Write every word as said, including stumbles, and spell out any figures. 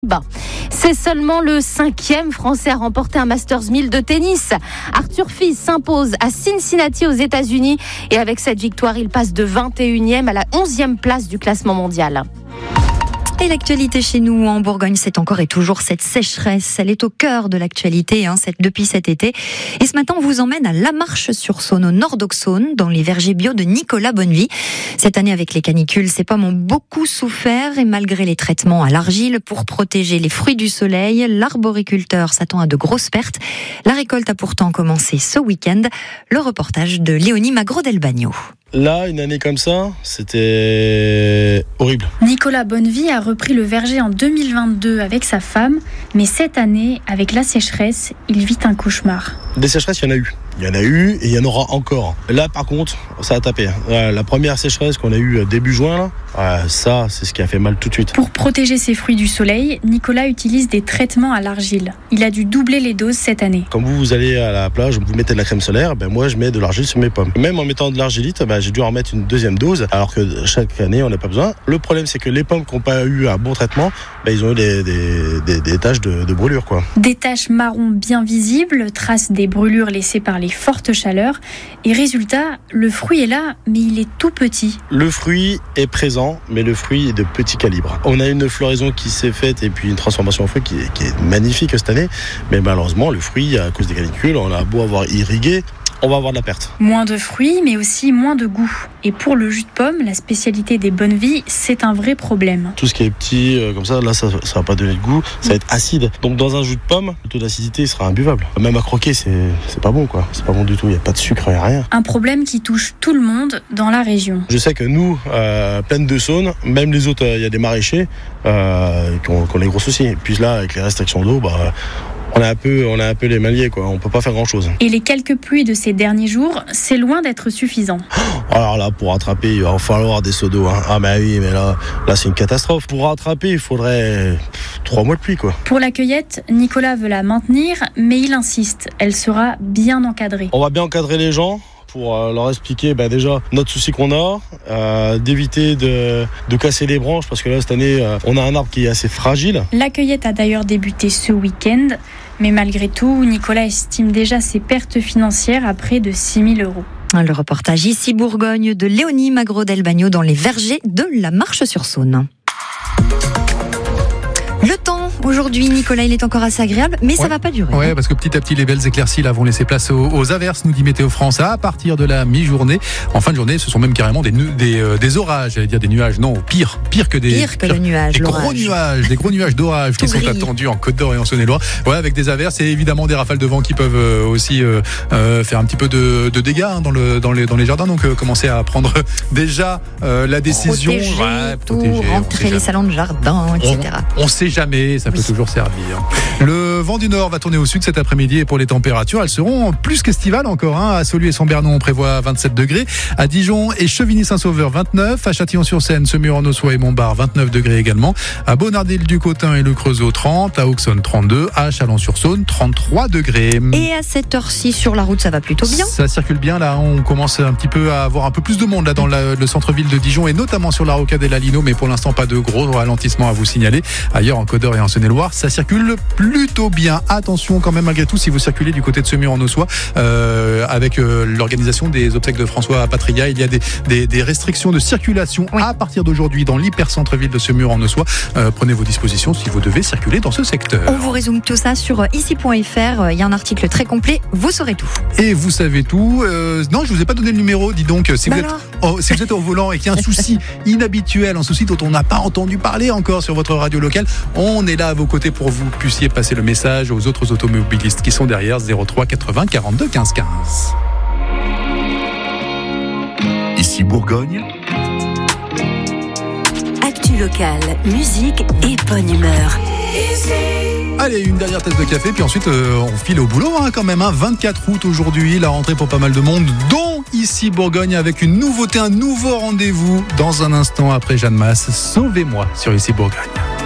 Bah, c'est seulement le cinquième Français à remporter un Masters mille de tennis. Arthur Fils s'impose à Cincinnati aux États-Unis et avec cette victoire, il passe de vingt et unième à la onzième place du classement mondial. Et l'actualité chez nous en Bourgogne, c'est encore et toujours cette sécheresse. Elle est au cœur de l'actualité hein, cette, depuis cet été. Et ce matin, on vous emmène à La Marche-sur-Saône, au nord d'Auxonne, dans les vergers bio de Nicolas Bonnevie. Cette année, avec les canicules, ces pommes ont beaucoup souffert et malgré les traitements à l'argile pour protéger les fruits du soleil, l'arboriculteur s'attend à de grosses pertes. La récolte a pourtant commencé ce week-end. Le reportage de Léonie Magro-Delbagno. Là, une année comme ça, c'était horrible. Nicolas Bonnevie a repris le verger en deux mille vingt-deux avec sa femme, mais cette année, avec la sécheresse, il vit un cauchemar. Des sécheresses, il y en a eu. Il y en a eu et il y en aura encore. Là, par contre, ça a tapé. La première sécheresse qu'on a eue début juin, là, ça, c'est ce qui a fait mal tout de suite. Pour protéger ses fruits du soleil, Nicolas utilise des traitements à l'argile. Il a dû doubler les doses cette année. Quand vous, vous allez à la plage, vous mettez de la crème solaire, ben moi, je mets de l'argile sur mes pommes. Même en mettant de l'argilite, ben, j'ai dû en remettre une deuxième dose, alors que chaque année, on n'a pas besoin. Le problème, c'est que les pommes qui n'ont pas eu un bon traitement, ben, ils ont eu des, des, des, des taches de, de brûlure, quoi. Des taches marron bien visibles, traces des brûlures laissées par les fortes chaleurs. Et résultat, le fruit est là, mais il est tout petit. Le fruit est présent, mais le fruit est de petit calibre. On a une floraison qui s'est faite et puis une transformation en fruit qui est, qui est magnifique cette année. Mais malheureusement, le fruit, à cause des canicules, on a beau avoir irrigué, on va avoir de la perte. Moins de fruits, mais aussi moins de goût. Et pour le jus de pomme, la spécialité des Bonnevies, c'est un vrai problème. Tout ce qui est petit, euh, comme ça, là, ça, ça va pas donner de goût, ça va être acide. Donc dans un jus de pomme, le taux d'acidité sera imbuvable. Même à croquer, c'est, c'est pas bon, quoi. C'est pas bon du tout, il n'y a pas de sucre, il n'y a rien. Un problème qui touche tout le monde dans la région. Je sais que nous, euh, Plaine de Saône, même les autres, il euh, y a des maraîchers euh, qui, ont, qui ont des gros soucis. Et puis là, avec les restrictions d'eau, bah... On a un peu, on a un peu les mains liées, quoi. On peut pas faire grand chose. Et les quelques pluies de ces derniers jours, c'est loin d'être suffisant. Alors là, pour rattraper, il va falloir des seaux d'eau. Hein. Ah bah oui, mais là, là, c'est une catastrophe. Pour rattraper, il faudrait pff, trois mois de pluie, quoi. Pour la cueillette, Nicolas veut la maintenir, mais il insiste. Elle sera bien encadrée. On va bien encadrer les gens pour euh, leur expliquer bah, déjà notre souci qu'on a, euh, d'éviter de, de casser les branches, parce que là, cette année, euh, on a un arbre qui est assez fragile. La cueillette a d'ailleurs débuté ce week-end, mais malgré tout, Nicolas estime déjà ses pertes financières à près de six mille euros. Le reportage ici Bourgogne de Léonie Magro-Delbagno dans les vergers de La Marche-sur-Saône. Le temps, aujourd'hui, Nicolas, il est encore assez agréable, mais ça ouais. va pas durer. Ouais, parce que petit à petit, les belles éclaircies là vont laisser place aux, aux averses, nous dit Météo France, à partir de la mi-journée. En fin de journée, ce sont même carrément des, des, euh, des orages, j'allais dire des nuages. Non, pire, pire que des... Pire que pire, le nuage, Des l'orage. gros nuages, des gros nuages d'orage qui gris. sont attendus en Côte d'Or et en Saône-et-Loire. Ouais, avec des averses et évidemment des rafales de vent qui peuvent euh, aussi euh, euh, faire un petit peu de, de dégâts hein, dans, le, dans, les, dans les jardins. Donc, euh, commencez à prendre déjà euh, la décision. Protéger, ouais, tout, protéger, rentrer les salons de jardin, et cetera. On, on sait jamais, ça peut Oui. toujours servir. Le vent du nord va tourner au sud cet après-midi et pour les températures, elles seront plus qu'estivales encore. Hein. À Saulieu et Saint-Bernon, on prévoit vingt-sept degrés. À Dijon et Chevigny-Saint-Sauveur, vingt-neuf. À Châtillon-sur-Seine, Semur-en-Ossois et Montbard, vingt-neuf degrés également. À Bonnardil-du-Cotin et le Creusot, trente. À Auxonne, trente-deux. À Chalon-sur-Saône, trente-trois degrés. Et à cette heure-ci, sur la route, ça va plutôt bien. Ça circule bien là. On commence un petit peu à avoir un peu plus de monde là dans la, le centre-ville de Dijon et notamment sur la rocade et la Lino. Mais pour l'instant, pas de gros ralentissements à vous signaler. Ailleurs, en Côte d'Or et en Saône-et-Loire, ça circule plutôt bien. Attention quand même malgré tout si vous circulez du côté de Semur-en-Ossois euh, avec euh, l'organisation des obsèques de François Patria, il y a des, des, des restrictions de circulation oui. à partir d'aujourd'hui dans l'hyper-centre-ville de Semur-en-Ossois. Euh, prenez vos dispositions si vous devez circuler dans ce secteur. On vous résume tout ça sur ici point f r. Il y a un article très complet, vous saurez tout. Et vous savez tout. Euh, non, je vous ai pas donné le numéro, dis donc. Si, bah vous êtes, oh, si vous êtes au volant et qu'il y a un souci inhabituel, un souci dont on n'a pas entendu parler encore sur votre radio locale, on est là à vos côtés pour que vous puissiez passer le message aux autres automobilistes qui sont derrière. Zéro trois quatre-vingts quarante-deux quinze quinze. Ici Bourgogne. Actu locale, musique et bonne humeur. Allez, une dernière tasse de café, puis ensuite euh, on file au boulot hein, quand même. Hein. vingt-quatre août aujourd'hui, la rentrée pour pas mal de monde, dont ici Bourgogne, avec une nouveauté, un nouveau rendez-vous dans un instant après Jeanne Masse. Sauvez-moi sur Ici Bourgogne.